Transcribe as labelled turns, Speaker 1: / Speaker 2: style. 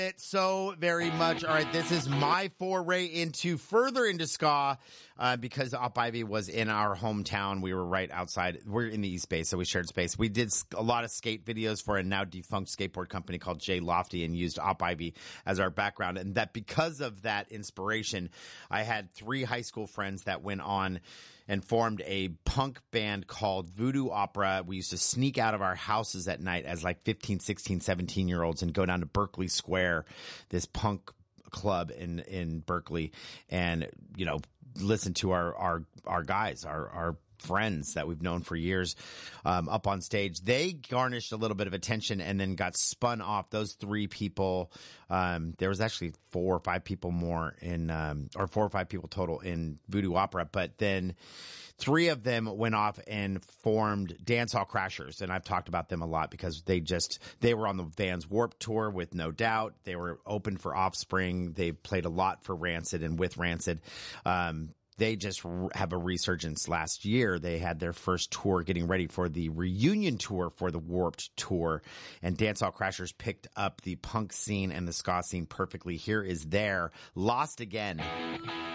Speaker 1: It so very much. All right, this is my foray further into ska because Op Ivy was in our hometown. We were right outside. We're in the East Bay, so we shared space. We did a lot of skate videos for a now defunct skateboard company called J Lofty and used Op Ivy as our background. And that because of that inspiration, I had 3 high school friends that went on and formed a punk band called Voodoo Opera. We used to sneak out of our houses at night as like 15, 16, 17-year-olds and go down to Berkeley Square, this punk club in Berkeley, and, you know, listen to our guys, our friends that we've known for years, up on stage. They garnished a little bit of attention and then got spun off. Those 3 people, there was actually 4 or 5 people more or 4 or 5 people total in Voodoo Opera, but then 3 of them went off and formed Dancehall Crashers. And I've talked about them a lot because they were on the Vans Warped Tour with No Doubt. They were open for Offspring. They played a lot for Rancid and with Rancid. They just have a resurgence last year. They had their first tour getting ready for the reunion tour for the Warped Tour, and Dancehall Crashers picked up the punk scene and the ska scene perfectly. Here is their Lost Again.